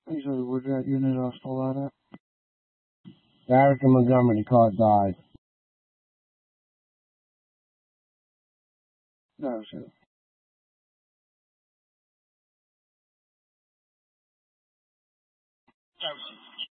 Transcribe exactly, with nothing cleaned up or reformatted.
Usually, where'd that unit I stole that at? Barrack and Montgomery, car died. That was it. That was it.